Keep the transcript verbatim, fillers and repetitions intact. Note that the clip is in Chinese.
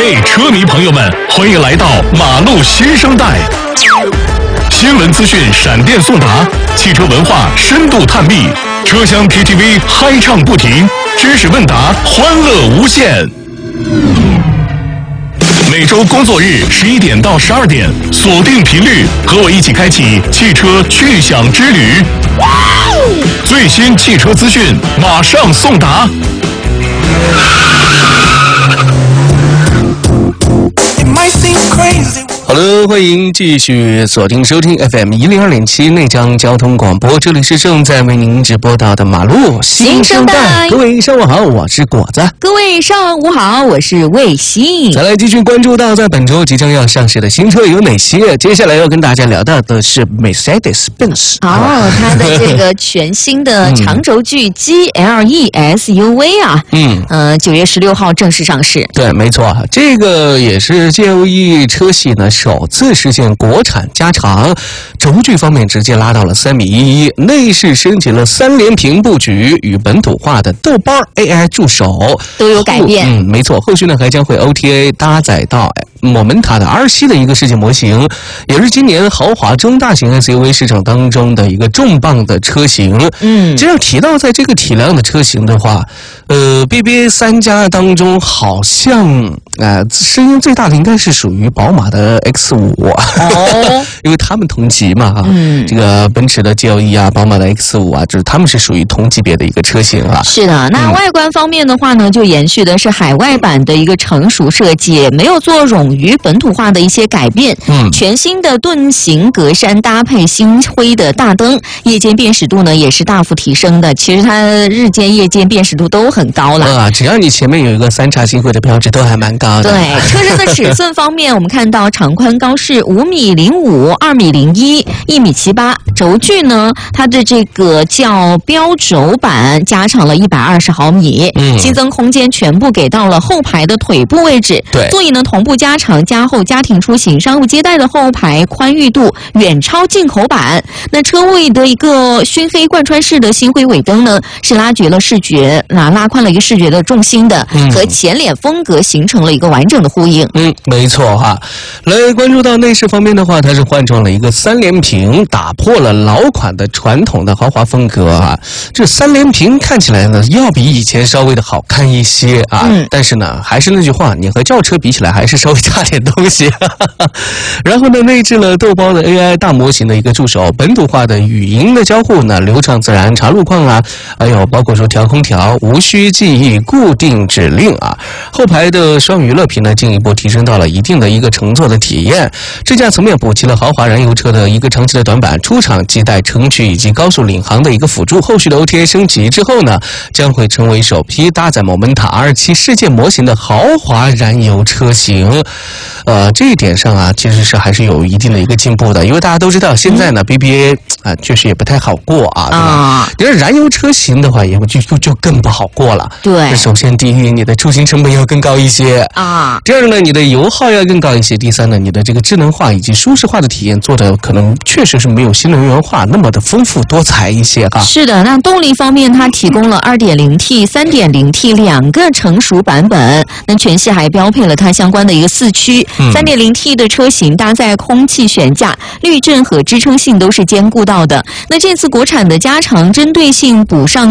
嘿，车迷朋友们，欢迎来到马路新生代。新闻资讯闪电送达，汽车文化深度探秘，车厢 K T V 嗨唱不停，知识问答欢乐无限。每周工作日十一点到十二点，锁定频率，和我一起开启汽车趣享之旅。最新汽车资讯马上送达。 好的，欢迎继续锁定收听 F M 一零二点七内江交通广播，这里是正在为您直播到的马路新生代。各位上午好，我是果子。 各位上午好，我是卫星。 再来继续关注到在本周即将要上市的新车有哪些？接下来要跟大家聊到的是 Mercedes-Benz 哦，它的这个全新的长轴距 G L E S U V 啊，嗯，呃，九月十六号正式上市。 对，没错，这个也是 G L E 车系呢首次实现国产加长，轴距方面直接拉到了三米一一，内饰升级了三连屏布局，与本土化的豆包 A I 助手都有改变。 嗯，没错，后续呢还将会 O T A 搭载到莫门塔的 R 七的一个世界模型，也是今年豪华中大型 S U V 市场当中的一个重磅的车型。嗯，这样提到在这个体量的车型的话，呃 B B A 三家当中好像呃声音最大的应该是属于宝马的 X 五、哦、因为他们同级嘛哈、嗯，这个奔驰的 G L E 啊，宝马的 X 五 啊，就是他们是属于同级别的一个车型啊。 是的，那外观方面的话呢，就延续的是海外版的一个成熟设计，没有做冗余本土化的一些改变。嗯，全新的盾形格栅搭配星辉的大灯，夜间辨识度呢也是大幅提升的。其实它日间、夜间辨识度都很高了啊，只要你前面有一个三叉星辉的标志，都还蛮高的。 对，车身的尺寸方面，我们看到长宽高是五米零五、二米零一、一米七八，轴距呢，它的这个较标轴版加长了一百二十毫米，嗯，新增空间全部给到了后排的腿部位置， 对， 座椅呢同步加长加厚家庭出行、商务接待的后排宽裕度远超进口版。那车尾的一个熏黑贯穿式的星辉尾灯呢，是拉绝了视觉，那拉宽了一个视觉的重心的，嗯、和前脸风格形成了一个完整的呼应。 嗯，没错哈。来关注到内饰方面的话，它是换装了一个三连屏，打破了老款的传统的豪华风格啊。这三连屏看起来呢，要比以前稍微的好看一些啊。嗯、但是呢，还是那句话，你和轿车比起来，还是稍微差点东西。然后呢，内置了豆包的 A I 大模型的一个助手，本土化的语音的交互呢，流畅自然，查路况啊，还有包括说调空调，无需记忆固定指令啊。后排的双娱乐屏呢，进一步提升到了一定的一个乘坐的体验。支架层面补齐了豪华燃油车的一个长期的短板，出厂即带城区以及高速领航的一个辅助。后续的 O T A 升级之后呢，将会成为首批搭载某门塔 R 七世界模型的豪华燃油车型。呃，这一点上啊，其实是还是有一定的一个进步的，因为大家都知道现在呢、嗯、B B A 啊确实也不太好过啊，对吧？啊，因为燃油车型的话，也就就就更不好过了。 对， 首先第一，你的出行成本要更高一些啊；第二呢，你的油耗要更高一些；第三呢，你的这个智能化以及舒适化的体验做的可能确实是没有新能源化那么的丰富多彩一些哈。 是的，那动力方面，它提供了 二点零 T、三点零 T 两个成熟版本，那全系还标配了它相关的一个四驱。嗯、三点零 T 的车型搭载空气悬架，滤震和支撑性都是兼顾到的。那这次国产的加长针对性补上